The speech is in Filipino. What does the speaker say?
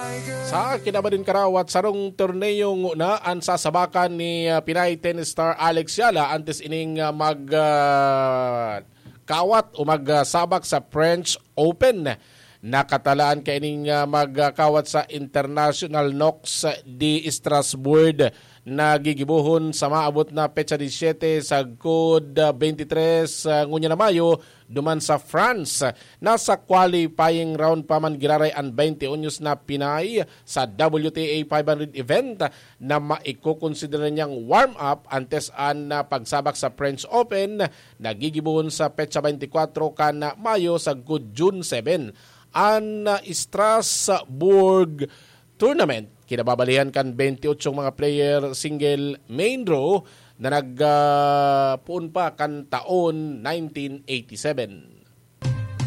Sa kinabalin karawat sarong torneo na ang sasabakan ni Pinay tennis star Alex Yala antes ining magkawat o magsabak sa French Open. Nakatalaan kaining magkawat sa International Knox di Strasbourg na gigibuhon sa maabot na petsa 17 sa good 23 ngunya na Mayo duman sa France. Nasa qualifying round pa man giraray ang 20 unyos na Pinay sa WTA 500 event na maikukonsidera niyang warm-up antes an pagsabak sa French Open na gigibuhon sa petsa 24 kan Mayo sa good June 7. Ang Strasbourg tournament kinababalihan kan 28 mga player single main draw na nagpuon pa kan taon 1987.